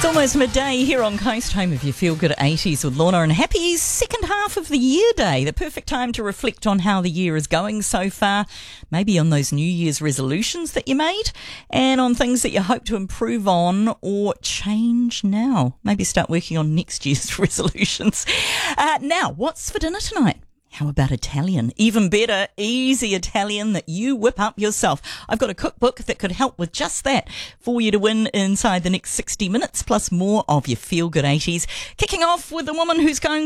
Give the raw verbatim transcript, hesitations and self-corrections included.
It's almost midday here on Coast, home of your Feel Good eighties with Lorna, and happy second half of the year day. The perfect time to reflect on how the year is going so far, maybe on those New Year's resolutions that you made and on things that you hope to improve on or change now. Maybe start working on next year's resolutions. Uh, now, what's for dinner tonight? How about Italian? Even better, easy Italian that you whip up yourself. I've got a cookbook that could help with just that for you to win inside the next sixty minutes, plus more of your Feel Good eighties. Kicking off with a woman who's going